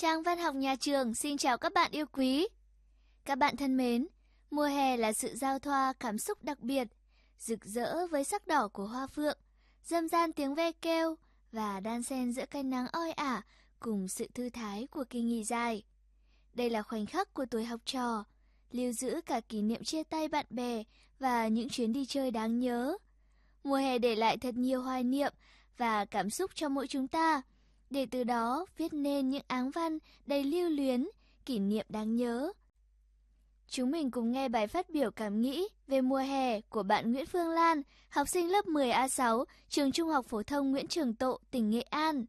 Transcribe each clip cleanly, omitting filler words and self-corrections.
Trang Văn học Nhà Trường xin chào các bạn yêu quý. Các bạn thân mến, mùa hè là sự giao thoa cảm xúc đặc biệt, rực rỡ với sắc đỏ của hoa phượng, râm ran tiếng ve kêu và đan xen giữa cái nắng oi ả cùng sự thư thái của kỳ nghỉ dài. Đây là khoảnh khắc của tuổi học trò, lưu giữ cả kỷ niệm chia tay bạn bè và những chuyến đi chơi đáng nhớ. Mùa hè để lại thật nhiều hoài niệm và cảm xúc cho mỗi chúng ta, để từ đó viết nên những áng văn đầy lưu luyến, kỷ niệm đáng nhớ. Chúng mình cùng nghe bài phát biểu cảm nghĩ về mùa hè của bạn Nguyễn Phương Lan, học sinh lớp 10A6, trường Trung học phổ thông Nguyễn Trường Tộ, tỉnh Nghệ An.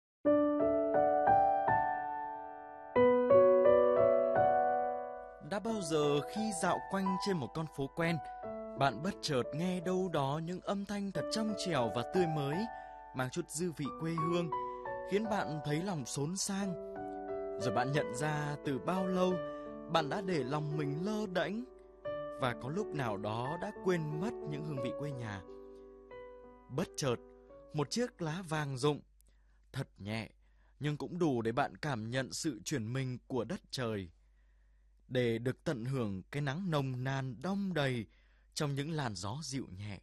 Đã bao giờ khi dạo quanh trên một con phố quen, bạn bất chợt nghe đâu đó những âm thanh thật trong trẻo và tươi mới, mang chút dư vị quê hương, khiến bạn thấy lòng xốn sang. Rồi bạn nhận ra từ bao lâu bạn đã để lòng mình lơ đễnh, và có lúc nào đó đã quên mất những hương vị quê nhà. Bất chợt, một chiếc lá vàng rụng, thật nhẹ, nhưng cũng đủ để bạn cảm nhận sự chuyển mình của đất trời, để được tận hưởng cái nắng nồng nàn đong đầy trong những làn gió dịu nhẹ.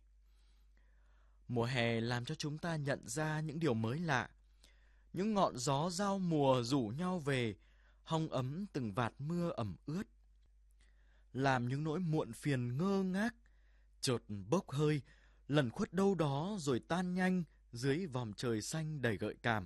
Mùa hè làm cho chúng ta nhận ra những điều mới lạ. Những ngọn gió giao mùa rủ nhau về, hong ấm từng vạt mưa ẩm ướt, làm những nỗi muộn phiền ngơ ngác chợt bốc hơi, lẩn khuất đâu đó rồi tan nhanh dưới vòm trời xanh đầy gợi cảm.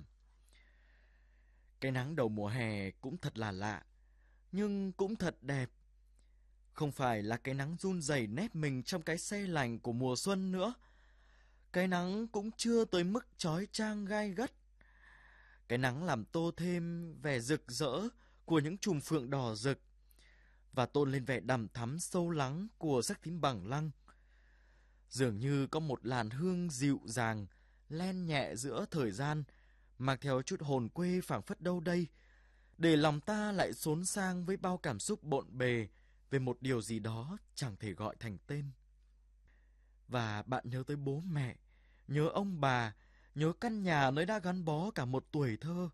Cái nắng đầu mùa hè cũng thật là lạ, nhưng cũng thật đẹp. Không phải là cái nắng run rẩy nép mình trong cái se lạnh của mùa xuân nữa. Cái nắng cũng chưa tới mức chói chang gai gắt. Cái nắng làm tô thêm vẻ rực rỡ của những chùm phượng đỏ rực, và tôn lên vẻ đằm thắm sâu lắng của sắc tím bằng lăng. Dường như có một làn hương dịu dàng len nhẹ giữa thời gian, mang theo chút hồn quê phảng phất đâu đây, để lòng ta lại xốn sang với bao cảm xúc bộn bề về một điều gì đó chẳng thể gọi thành tên. Và bạn nhớ tới bố mẹ, nhớ ông bà, nhớ căn nhà nơi đã gắn bó cả một tuổi thơ.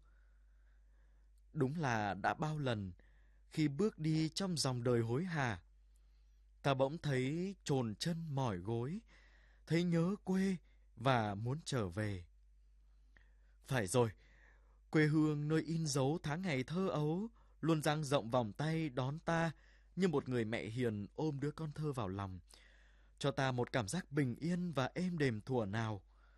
Đúng là đã bao lần khi bước đi trong dòng đời hối hả, ta bỗng thấy chồn chân mỏi gối, thấy nhớ quê và muốn trở về. Phải rồi, quê hương nơi in dấu tháng ngày thơ ấu luôn dang rộng vòng tay đón ta như một người mẹ hiền ôm đứa con thơ vào lòng, cho ta một cảm giác bình yên và êm đềm thuở nào.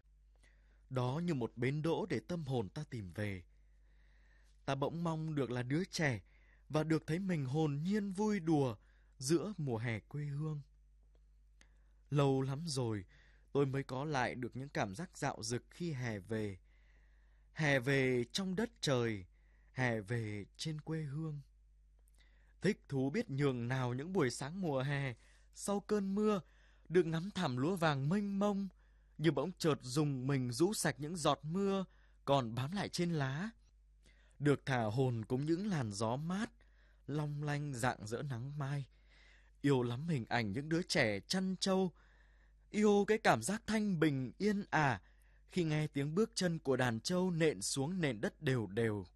Đó như một bến đỗ để tâm hồn ta tìm về. Ta bỗng mong được là đứa trẻ và được thấy mình hồn nhiên vui đùa giữa mùa hè quê hương. Lâu lắm rồi tôi mới có lại được những cảm giác dạo dực khi hè về. Hè về trong đất trời, hè về trên quê hương. Thích thú biết nhường nào những buổi sáng mùa hè, sau cơn mưa, được ngắm thảm lúa vàng mênh mông, như bỗng chợt dùng mình rũ sạch những giọt mưa còn bám lại trên lá. Được thả hồn cùng những làn gió mát, long lanh rạng rỡ nắng mai. Yêu lắm hình ảnh những đứa trẻ chăn trâu, yêu cái cảm giác thanh bình yên ả khi nghe tiếng bước chân của đàn trâu nện xuống nền đất đều đều.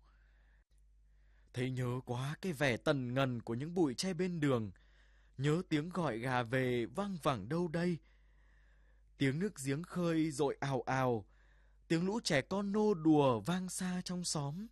Thấy nhớ quá cái vẻ tần ngần của những bụi tre bên đường, nhớ tiếng gọi gà về vang vẳng đâu đây. Tiếng nước giếng khơi dội ào ào, tiếng lũ trẻ con nô đùa vang xa trong xóm.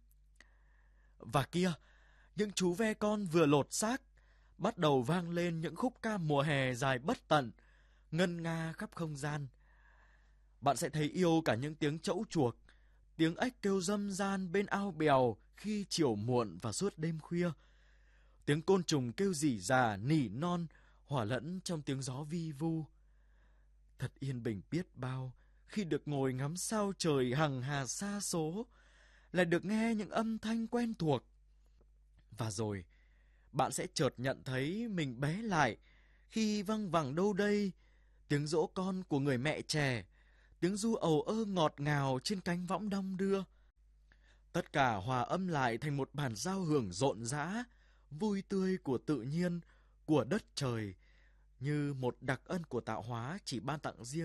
Và kia, những chú ve con vừa lột xác, bắt đầu vang lên những khúc ca mùa hè dài bất tận, ngân nga khắp không gian. Bạn sẽ thấy yêu cả những tiếng trẫu chuộc, tiếng ếch kêu râm ran bên ao bèo khi chiều muộn và suốt đêm khuya, tiếng côn trùng kêu rỉ rả nỉ non hòa lẫn trong tiếng gió vi vu. Thật yên bình biết bao khi được ngồi ngắm sao trời hằng hà xa số, lại được nghe những âm thanh quen thuộc. Và rồi bạn sẽ chợt nhận thấy mình bé lại khi văng vẳng đâu đây tiếng dỗ con của người mẹ trẻ, tiếng ru ầu ơ ngọt ngào trên cánh võng đong đưa. Tất cả hòa âm lại thành một bản giao hưởng rộn rã, vui tươi của tự nhiên, của đất trời, như một đặc ân của tạo hóa chỉ ban tặng riêng